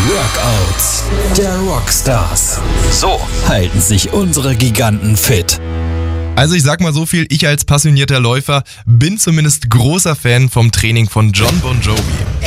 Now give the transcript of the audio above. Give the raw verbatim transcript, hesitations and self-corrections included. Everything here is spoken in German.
Workouts der Rockstars. So halten sich unsere Giganten fit. Also ich sag mal so viel, ich als passionierter Läufer bin zumindest großer Fan vom Training von Jon Bon Jovi.